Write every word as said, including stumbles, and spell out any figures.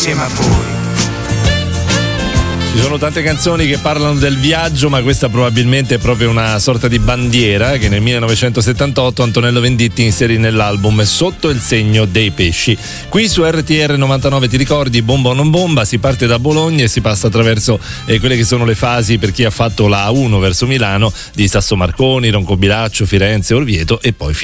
insieme a voi. Ci sono tante canzoni che parlano del viaggio, ma questa probabilmente è proprio una sorta di bandiera che nel millenovecentosettantotto Antonello Venditti inserì nell'album Sotto il segno dei pesci. Qui su R T R novantanove ti ricordi, bomba o non bomba, si parte da Bologna e si passa attraverso eh, quelle che sono le fasi per chi ha fatto la A uno verso Milano di Sassomarconi, Roncobilaccio, Firenze, Orvieto e poi